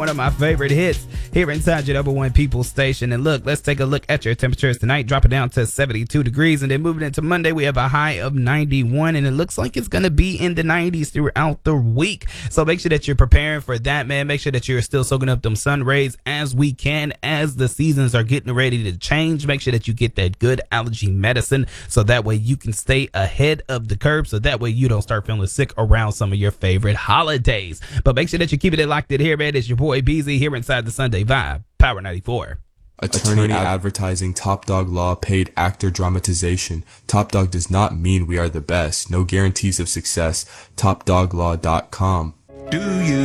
One of my favorite hits here inside your number one people station. And look, let's take a look at your temperatures tonight. Drop it down to 72 degrees. And then moving into Monday, we have a high of 91. And it looks like it's going to be in the 90s throughout the week. So make sure that you're preparing for that, man. Make sure that you're still soaking up them sun rays as we can, as the seasons are getting ready to change. Make sure that you get that good allergy medicine so that way you can stay ahead of the curve. So that way you don't start feeling sick around some of your favorite holidays. But make sure that you're keeping it locked in here, man. It's your boy Beezy here inside the Sunday Vibe, Power 94. Attorney advertising Top Dog Law paid actor dramatization. Top Dog does not mean we are the best. No guarantees of success. TopDogLaw.com. Do you